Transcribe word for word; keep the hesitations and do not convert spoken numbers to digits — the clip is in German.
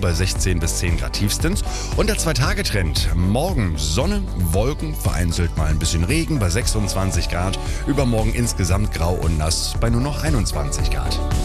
bei sechzehn bis zehn Grad tiefstens. Und der Zwei-Tage-Trend. Morgen Sonne, Wolken, vereinzelt mal ein bisschen Regen bei sechsundzwanzig Grad. Übermorgen insgesamt grau und nass bei nur noch einundzwanzig Grad.